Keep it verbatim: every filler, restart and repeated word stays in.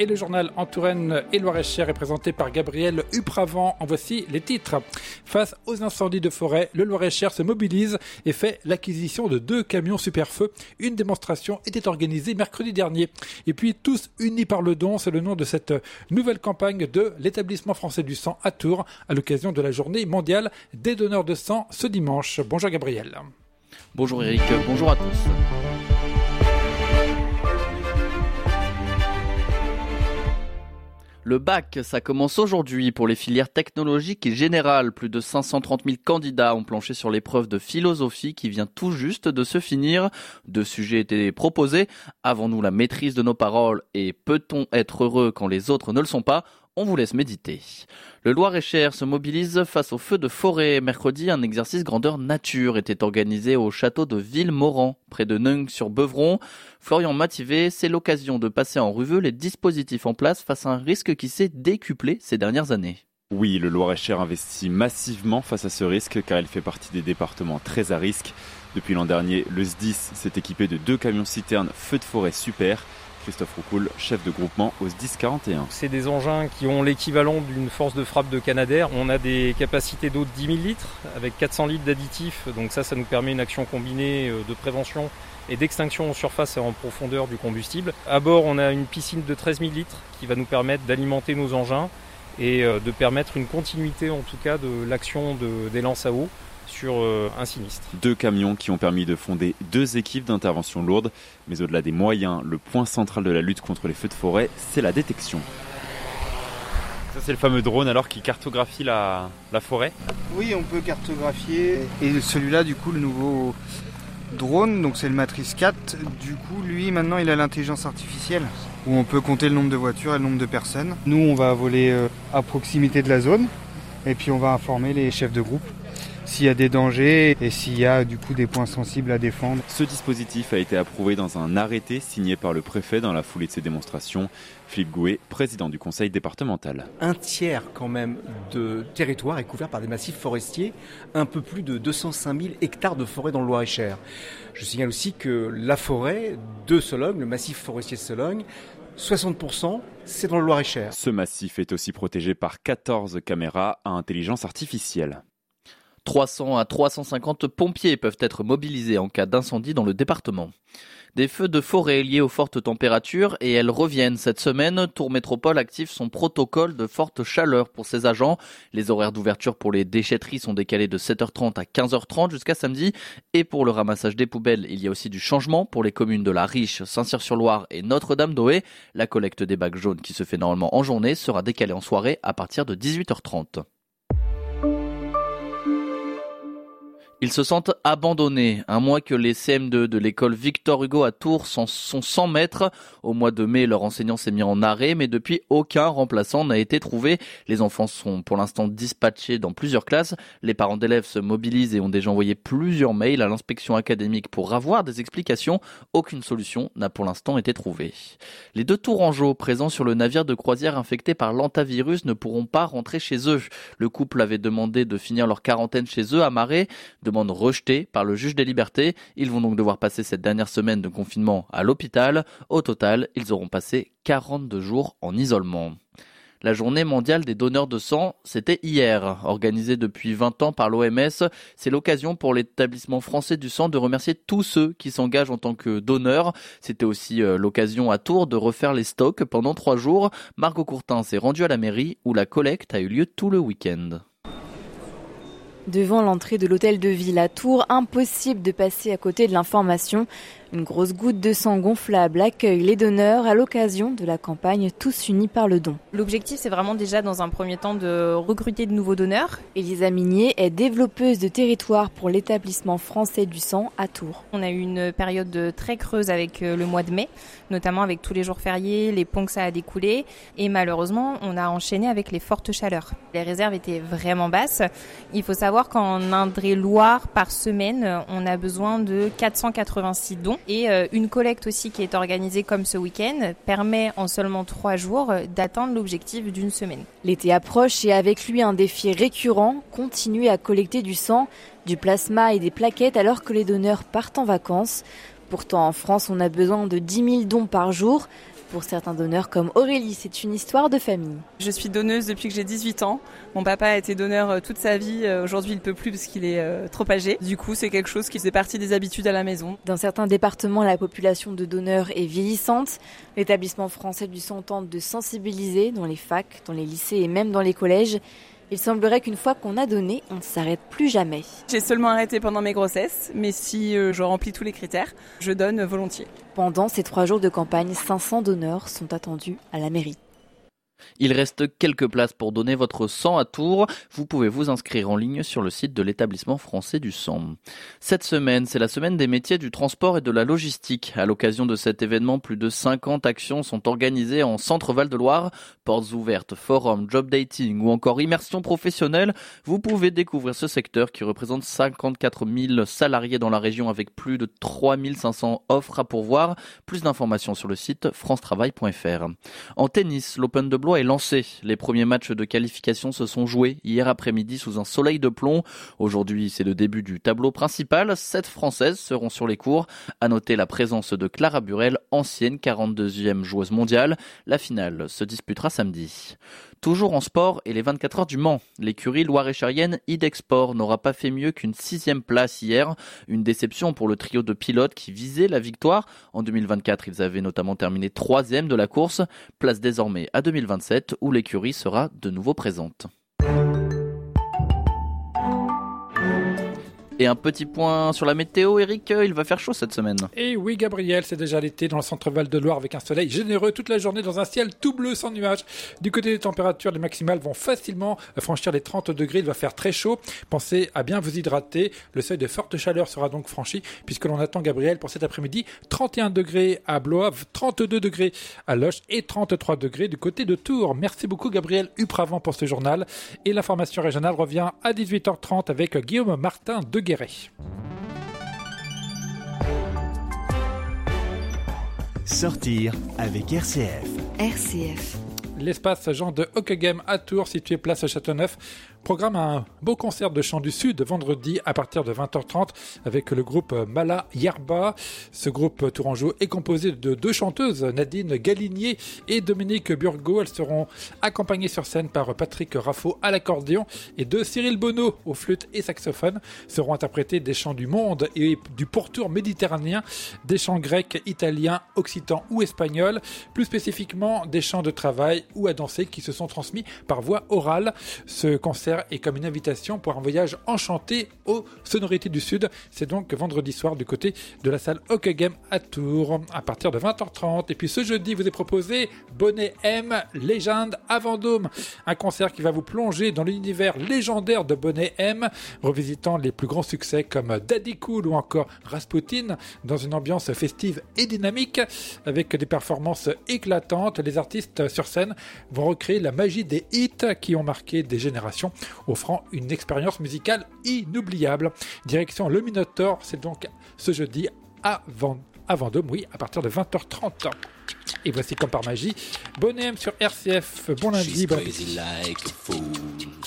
et le journal en Touraine et Loir-et-Cher est présenté par Gabriel Upravant. En voici les titres. Face aux incendies de forêt, le Loir-et-Cher se mobilise et fait l'acquisition de deux camions super-feu. Une démonstration était organisée mercredi dernier. Et puis, tous unis par le don, c'est le nom de cette nouvelle campagne de l'établissement français du sang à Tours à l'occasion de la journée mondiale des donneurs de sang ce dimanche. Bonjour Gabriel. Bonjour Eric, bonjour à tous. Le bac, ça commence aujourd'hui pour les filières technologiques et générales. Plus de cinq cent trente mille candidats ont planché sur l'épreuve de philosophie qui vient tout juste de se finir. Deux sujets étaient proposés. Avons-nous la maîtrise de nos paroles et peut-on être heureux quand les autres ne le sont pas ? On vous laisse méditer. Le Loir-et-Cher se mobilise face aux feux de forêt. Mercredi, un exercice grandeur nature était organisé au château de Villemorand, près de Neung-sur-Beuvron. Florian Mativet, c'est l'occasion de passer en revue les dispositifs en place face à un risque qui s'est décuplé ces dernières années. Oui, le Loir-et-Cher investit massivement face à ce risque car il fait partie des départements très à risque. Depuis l'an dernier, le S D I S s'est équipé de deux camions-citernes feux de forêt super. Christophe Roucoul, chef de groupement au S D I S quarante et un. C'est des engins qui ont l'équivalent d'une force de frappe de Canadair. On a des capacités d'eau de dix mille litres avec quatre cents litres d'additifs. Donc ça, ça nous permet une action combinée de prévention et d'extinction en surface et en profondeur du combustible. À bord, on a une piscine de treize mille litres qui va nous permettre d'alimenter nos engins et de permettre une continuité en tout cas de l'action de, des lances à eau sur un sinistre. Deux camions qui ont permis de fonder deux équipes d'intervention lourde. Mais au-delà des moyens, le point central de la lutte contre les feux de forêt, c'est la détection. Ça, c'est le fameux drone alors qui cartographie la, la forêt. Oui, on peut cartographier. Et celui-là, du coup, le nouveau drone, donc c'est le Matrice quatre. Du coup, lui, maintenant, il a l'intelligence artificielle où on peut compter le nombre de voitures et le nombre de personnes. Nous, on va voler à proximité de la zone et puis on va informer les chefs de groupe s'il y a des dangers et s'il y a du coup des points sensibles à défendre. Ce dispositif a été approuvé dans un arrêté signé par le préfet dans la foulée de ces démonstrations. Philippe Gouet, président du conseil départemental. Un tiers quand même de territoire est couvert par des massifs forestiers, un peu plus de deux cent cinq mille hectares de forêt dans le Loir-et-Cher. Je signale aussi que la forêt de Sologne, le massif forestier de Sologne, soixante pour cent, c'est dans le Loir-et-Cher. Ce massif est aussi protégé par quatorze caméras à intelligence artificielle. trois cents à trois cent cinquante pompiers peuvent être mobilisés en cas d'incendie dans le département. Des feux de forêt liés aux fortes températures et elles reviennent cette semaine. Tours Métropole active son protocole de forte chaleur pour ses agents. Les horaires d'ouverture pour les déchetteries sont décalés de sept heures trente à quinze heures trente jusqu'à samedi. Et pour le ramassage des poubelles, il y a aussi du changement pour les communes de La Riche, Saint-Cyr-sur-Loire et Notre-Dame-d'Oé. La collecte des bacs jaunes qui se fait normalement en journée sera décalée en soirée à partir de dix-huit heures trente. Ils se sentent abandonnés. Un mois que les C M deux de l'école Victor Hugo à Tours sont sans maître. Au mois de mai, leur enseignant s'est mis en arrêt, mais depuis, aucun remplaçant n'a été trouvé. Les enfants sont pour l'instant dispatchés dans plusieurs classes. Les parents d'élèves se mobilisent et ont déjà envoyé plusieurs mails à l'inspection académique pour avoir des explications. Aucune solution n'a pour l'instant été trouvée. Les deux Tourangeaux présents sur le navire de croisière infecté par l'hantavirus ne pourront pas rentrer chez eux. Le couple avait demandé de finir leur quarantaine chez eux à Marais. Demande rejetée par le juge des libertés. Ils vont donc devoir passer cette dernière semaine de confinement à l'hôpital. Au total, ils auront passé quarante-deux jours en isolement. La journée mondiale des donneurs de sang, c'était hier. Organisée depuis vingt ans par l'O M S, c'est l'occasion pour l'établissement français du sang de remercier tous ceux qui s'engagent en tant que donneurs. C'était aussi l'occasion à Tours de refaire les stocks pendant trois jours. Margot Courtin s'est rendue à la mairie où la collecte a eu lieu tout le week-end. Devant l'entrée de l'hôtel de ville à Tours, impossible de passer à côté de l'information. Une grosse goutte de sang gonflable accueille les donneurs à l'occasion de la campagne Tous unis par le don. L'objectif, c'est vraiment déjà dans un premier temps de recruter de nouveaux donneurs. Elisa Minier est développeuse de territoire pour l'établissement français du sang à Tours. On a eu une période très creuse avec le mois de mai, notamment avec tous les jours fériés, les ponts que ça a découlé. Et malheureusement, on a enchaîné avec les fortes chaleurs. Les réserves étaient vraiment basses. Il faut savoir qu'en Indre-et-Loire, par semaine, on a besoin de quatre cent quatre-vingt-six dons. Et une collecte aussi qui est organisée comme ce week-end permet en seulement trois jours d'atteindre l'objectif d'une semaine. L'été approche et avec lui un défi récurrent, continuer à collecter du sang, du plasma et des plaquettes alors que les donneurs partent en vacances. Pourtant en France, on a besoin de dix mille dons par jour. pour certains donneurs comme Aurélie, c'est une histoire de famille. Je suis donneuse depuis que j'ai dix-huit ans. Mon papa a été donneur toute sa vie. Aujourd'hui, il ne peut plus parce qu'il est trop âgé. Du coup, c'est quelque chose qui faisait partie des habitudes à la maison. Dans certains départements, la population de donneurs est vieillissante. L'établissement français du sang tente de sensibiliser dans les facs, dans les lycées et même dans les collèges. Il semblerait qu'une fois qu'on a donné, on ne s'arrête plus jamais. J'ai seulement arrêté pendant mes grossesses, mais si je remplis tous les critères, je donne volontiers. Pendant ces trois jours de campagne, cinq cents donneurs sont attendus à la mairie. Il reste quelques places pour donner votre sang à Tours. Vous pouvez vous inscrire en ligne sur le site de l'établissement français du sang. Cette semaine, c'est la semaine des métiers du transport et de la logistique. À l'occasion de cet événement, plus de cinquante actions sont organisées en Centre Val-de-Loire. Portes ouvertes, forums, job dating ou encore immersion professionnelle. Vous pouvez découvrir ce secteur qui représente cinquante-quatre mille salariés dans la région avec plus de trois mille cinq cents offres à pourvoir. Plus d'informations sur le site france travail point f r. En tennis, l'Open de Blois est lancé. Les premiers matchs de qualification se sont joués hier après-midi sous un soleil de plomb. Aujourd'hui, c'est le début du tableau principal. Sept Françaises seront sur les cours. À noter la présence de Clara Burel, ancienne quarante-deuxième joueuse mondiale. La finale se disputera samedi. Toujours en sport et les vingt-quatre heures du Mans. L'écurie loire-et-chérienne Idexport n'aura pas fait mieux qu'une sixième place hier. Une déception pour le trio de pilotes qui visait la victoire. En deux mille vingt-quatre, ils avaient notamment terminé troisième de la course. Place désormais à deux mille vingt-sept où l'écurie sera de nouveau présente. Et un petit point sur la météo, Eric, il va faire chaud cette semaine. Et oui, Gabriel, c'est déjà l'été dans le centre Val-de-Loire avec un soleil généreux toute la journée dans un ciel tout bleu sans nuages. Du côté des températures, les maximales vont facilement franchir les trente degrés. Il va faire très chaud. Pensez à bien vous hydrater. Le seuil de forte chaleur sera donc franchi puisque l'on attend, Gabriel, pour cet après-midi, trente et un degrés à Blois, trente-deux degrés à Loches et trente-trois degrés du côté de Tours. Merci beaucoup, Gabriel Upravant, pour ce journal. Et l'information régionale revient à dix-huit heures trente avec Guillaume Martin de Guéret. Sortir avec R C F. R C F. L'espace Jean de Hockeghem à Tours, situé place Châteauneuf, programme un beau concert de chant du Sud vendredi à partir de vingt heures trente avec le groupe Mala Yerba. Ce groupe tourangeau est composé de deux chanteuses, Nadine Galinier et Dominique Burgot. Elles seront accompagnées sur scène par Patrick Raffo à l'accordéon et de Cyril Bonneau aux flûtes et saxophones. Seront interprétés des chants du monde et du pourtour méditerranéen, des chants grecs, italiens, occitans ou espagnols, plus spécifiquement des chants de travail ou à danser qui se sont transmis par voie orale. Ce concert est comme une invitation pour un voyage enchanté aux sonorités du Sud. C'est donc vendredi soir du côté de la salle Hockeghem à Tours à partir de vingt heures trente. Et puis ce jeudi, vous est proposé Bonnet M, Légende à Vendôme. Un concert qui va vous plonger dans l'univers légendaire de Bonnet M, revisitant les plus grands succès comme Daddy Cool ou encore Rasputin dans une ambiance festive et dynamique avec des performances éclatantes. Les artistes sur scène vont recréer la magie des hits qui ont marqué des générations, offrant une expérience musicale inoubliable. Direction le Minotaur, c'est donc ce jeudi à, Vend- à Vendôme, oui, à partir de vingt heures trente. Et voici comme par magie, Bonnet M sur R C F. Bon lundi, bon appétit.